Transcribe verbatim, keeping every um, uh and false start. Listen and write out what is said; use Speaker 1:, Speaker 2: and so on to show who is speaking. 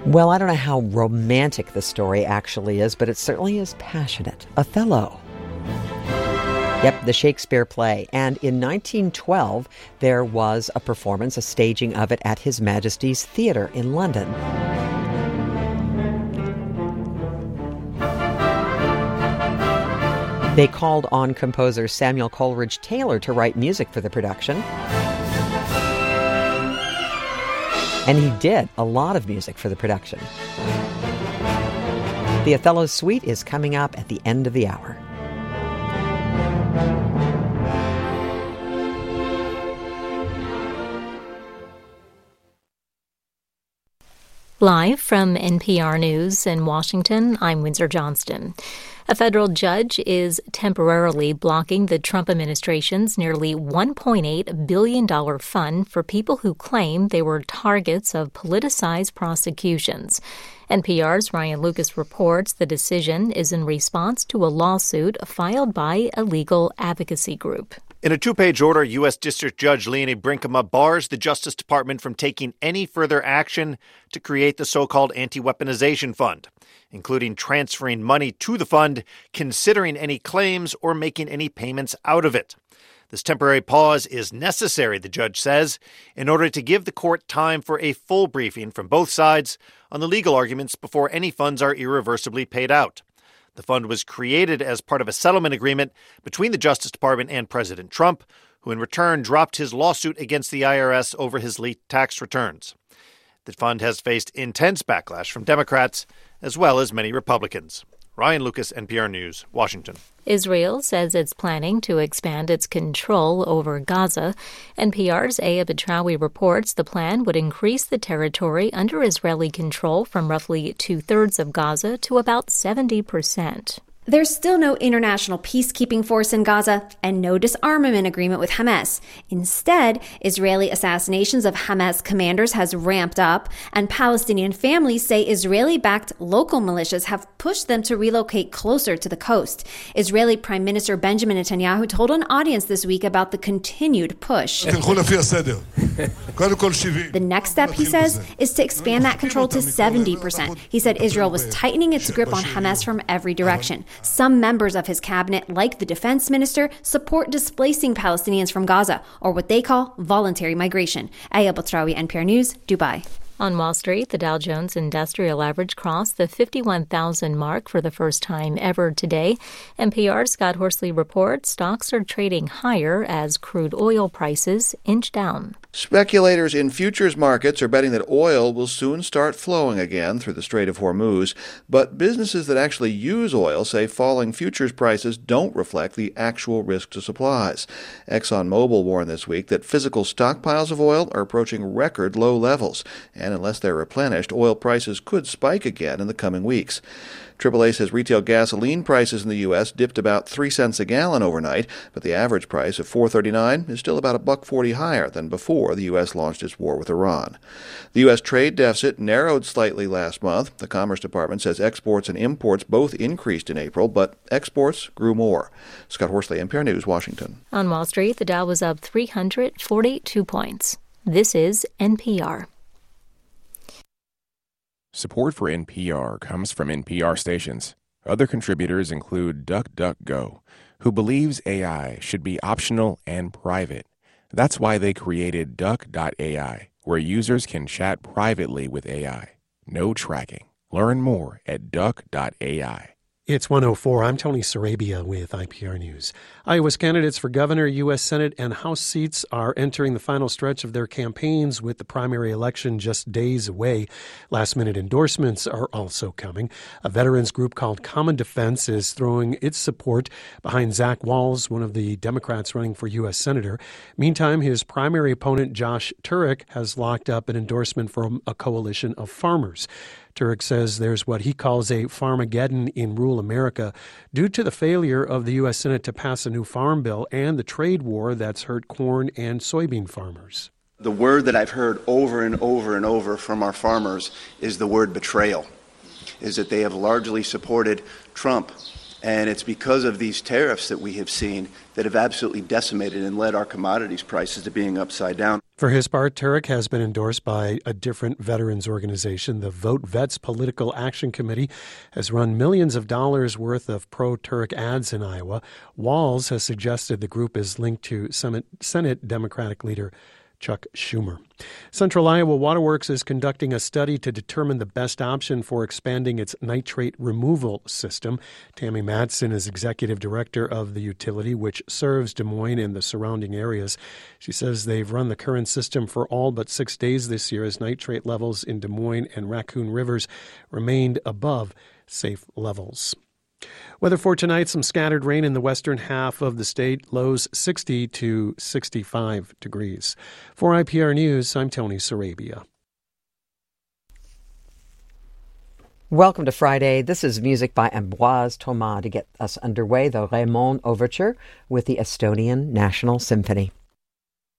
Speaker 1: Well, I don't know how romantic the story actually is, but it certainly is passionate. Othello. Yep, the Shakespeare play. And in nineteen twelve, there was a performance, a staging of it at His Majesty's Theatre in London. They called on composer Samuel Coleridge Taylor to write music for the production. And he did a lot of music for the production. The Othello Suite is coming up at the end of the hour.
Speaker 2: Live from N P R News in Washington, I'm Windsor Johnston. A federal judge is temporarily blocking the Trump administration's nearly one point eight billion dollars fund for people who claim they were targets of politicized prosecutions. N P R's Ryan Lucas reports the decision is in response to a lawsuit filed by a legal advocacy group.
Speaker 3: In a two-page order, U S. District Judge Leonie Brinkema bars the Justice Department from taking any further action to create the so-called anti-weaponization fund, including transferring money to the fund, considering any claims, or making any payments out of it. This temporary pause is necessary, the judge says, in order to give the court time for a full briefing from both sides on the legal arguments before any funds are irreversibly paid out. The fund was created as part of a settlement agreement between the Justice Department and President Trump, who in return dropped his lawsuit against the I R S over his leaked tax returns. The fund has faced intense backlash from Democrats as well as many Republicans. Ryan Lucas, N P R News, Washington.
Speaker 2: Israel says it's planning to expand its control over Gaza. N P R's Aya Betrawi reports the plan would increase the territory under Israeli control from roughly two-thirds of Gaza to about seventy percent.
Speaker 4: There's still no international peacekeeping force in Gaza and no disarmament agreement with Hamas. Instead, Israeli assassinations of Hamas commanders has ramped up, and Palestinian families say Israeli-backed local militias have pushed them to relocate closer to the coast. Israeli Prime Minister Benjamin Netanyahu told an audience this week about the continued push. The next step, he says, is to expand that control to seventy percent. He said Israel was tightening its grip on Hamas from every direction. Some members of his cabinet, like the defense minister, support displacing Palestinians from Gaza, or what they call voluntary migration. Aya Betrawi, N P R News, Dubai.
Speaker 2: On Wall Street, the Dow Jones Industrial Average crossed the fifty-one thousand mark for the first time ever today. N P R's Scott Horsley reports stocks are trading higher as crude oil prices inch down.
Speaker 5: Speculators in futures markets are betting that oil will soon start flowing again through the Strait of Hormuz, but businesses that actually use oil say falling futures prices don't reflect the actual risk to supplies. ExxonMobil warned this week that physical stockpiles of oil are approaching record low levels, and unless they're replenished, oil prices could spike again in the coming weeks. triple A says retail gasoline prices in the U S dipped about three cents a gallon overnight, but the average price of four thirty-nine is still about a buck forty higher than before the U S launched its war with Iran. The U S trade deficit narrowed slightly last month. The Commerce Department says exports and imports both increased in April, but exports grew more. Scott Horsley, N P R News, Washington.
Speaker 2: On Wall Street, the Dow was up three hundred forty-two points. This is N P R.
Speaker 6: Support for N P R comes from N P R stations. Other contributors include DuckDuckGo, who believes A I should be optional and private. That's why they created Duck dot A I, where users can chat privately with A I. No tracking. Learn more at Duck dot A I.
Speaker 7: It's one oh four. I'm Tony Sarabia with I P R News. Iowa's candidates for governor, U S. Senate, and House seats are entering the final stretch of their campaigns with the primary election just days away. Last-minute endorsements are also coming. A veterans group called Common Defense is throwing its support behind Zach Walz, one of the Democrats running for U S. Senator. Meantime, his primary opponent, Josh Turek, has locked up an endorsement from a coalition of farmers. Turek says there's what he calls a farmageddon in rural America due to the failure of the U S. Senate to pass a new farm bill and the trade war that's hurt corn and soybean farmers.
Speaker 8: The word that I've heard over and over and over from our farmers is the word betrayal, is that they have largely supported Trump. And it's because of these tariffs that we have seen that have absolutely decimated and led our commodities prices to being upside down.
Speaker 7: For his part, Turek has been endorsed by a different veterans organization. The Vote Vets Political Action Committee has run millions of dollars worth of pro-Turek ads in Iowa. Walz has suggested the group is linked to Senate Democratic leader Chuck Schumer. Central Iowa Waterworks is conducting a study to determine the best option for expanding its nitrate removal system. Tammy Madsen is executive director of the utility, which serves Des Moines and the surrounding areas. She says they've run the current system for all but six days this year as nitrate levels in Des Moines and Raccoon Rivers remained above safe levels. Weather for tonight, some scattered rain in the western half of the state, lows sixty to sixty-five degrees. For I P R News, I'm Tony Sarabia.
Speaker 1: Welcome to Friday. This is music by Ambroise Thomas to get us underway, the Raymond Overture with the Estonian National Symphony.